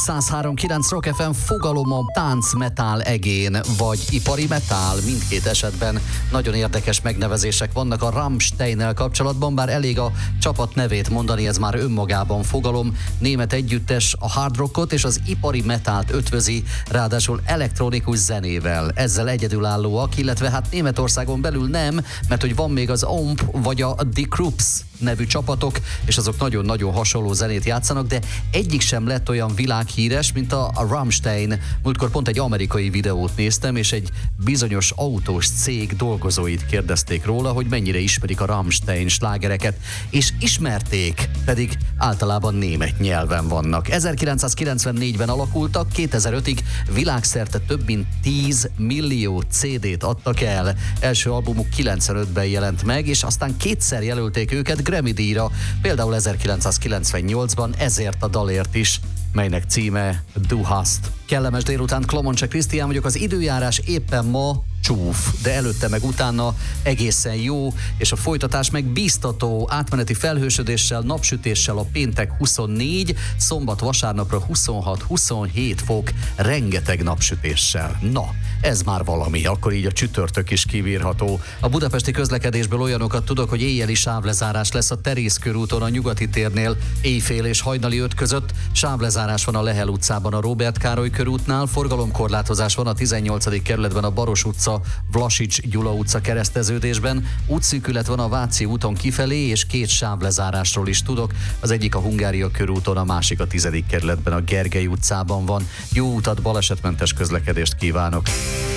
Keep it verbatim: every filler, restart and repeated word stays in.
száz három kilenc Rock ef em, fogalom a tánc metál egén, vagy ipari metál, mindkét esetben nagyon érdekes megnevezések vannak a Rammsteinnel kapcsolatban, bár elég a csapat nevét mondani, ez már önmagában fogalom. Német együttes a hard rockot és az ipari metált ötvözi, ráadásul elektronikus zenével. Ezzel egyedülállóak, illetve hát Németországon belül nem, mert hogy van még az Omp vagy a Die Krupps nevű csapatok, és azok nagyon-nagyon hasonló zenét játszanak, de egyik sem lett olyan világhíres, mint a, a Rammstein. Múltkor pont egy amerikai videót néztem, és egy bizonyos autós cég dolgozóit kérdezték róla, hogy mennyire ismerik a Rammstein slágereket, és ismerték, pedig általában német nyelven vannak. ezerkilencszázkilencvennégyben alakultak, kétezer-ötig világszerte több mint tíz millió cé dét adtak el. Első albumuk kilencvenötben jelent meg, és aztán kétszer jelölték őket Grammy-díjra, például ezerkilencszázkilencvennyolcban ezért a dalért is, melynek címe Du hast. Kellemes délután, Klomoncse Krisztián vagyok, az időjárás éppen ma csúf, de előtte meg utána egészen jó, és a folytatás meg bíztató, átmeneti felhősödéssel, napsütéssel a péntek huszonnégy, szombat-vasárnapra huszonhat-huszonhét fok, rengeteg napsütéssel. Na, ez már valami, akkor így a csütörtök is kibírható. A budapesti közlekedésből olyanokat tudok, hogy éjjeli sávlezárás lesz a Terész körúton a Nyugati térnél, éjfél és hajnali öt között, sávlezárás van a Lehel utcában a Róbert Károly körútnál, forgalomkorlátozás van a tizennyolcadik kerületben a Baros utca, Vlasics Gyula utca kereszteződésben, útszűkület van a Váci úton kifelé, és két sávlezárásról is tudok, az egyik a Hungária körúton, a másik a tizedik kerületben a Gergely utcában van. Jó utat, balesetmentes közlekedést kívánok!